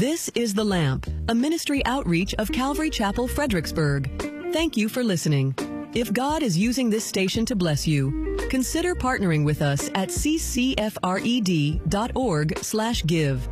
This is The Lamp, a ministry outreach of Calvary Chapel, Fredericksburg. Thank you for listening. If God is using this station to bless you, consider partnering with us at ccfred.org/give.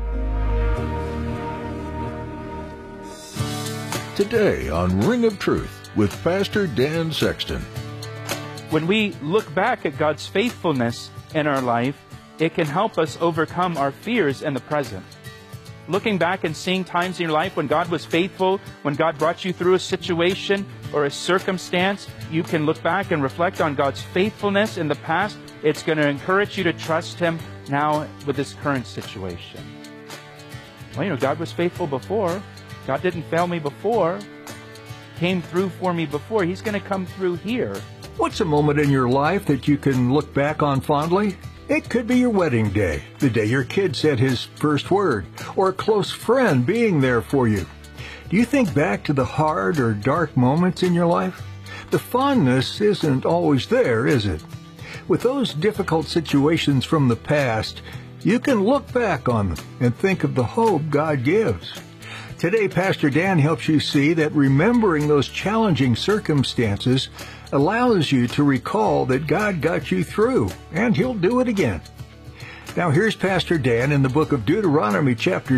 Today on Ring of Truth with Pastor Dan Sexton. When we look back at God's faithfulness in our life, it can help us overcome our fears in the present. Looking back and seeing times in your life when God was faithful, when God brought you through a situation or a circumstance, you can look back and reflect on God's faithfulness in the past. It's going to encourage you to trust Him now with this current situation. Well, God was faithful before. God didn't fail me before. Came through for me before. He's going to come through here. What's a moment in your life that you can look back on fondly? It could be your wedding day, the day your kid said his first word, or a close friend being there for you. Do you think back to the hard or dark moments in your life? The fondness isn't always there, is it? With those difficult situations from the past, you can look back on them and think of the hope God gives. Today, Pastor Dan helps you see that remembering those challenging circumstances allows you to recall that God got you through, and He'll do it again. Now here's Pastor Dan in the book of Deuteronomy chapter